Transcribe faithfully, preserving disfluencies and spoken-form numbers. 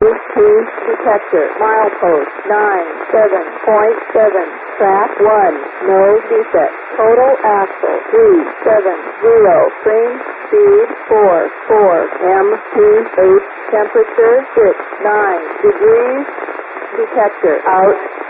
two detector. Milepost nine seven point seven. Track one. No defect. Total axle three seven zero. Spring speed four four. M P H temperature six nine degrees. Detector out.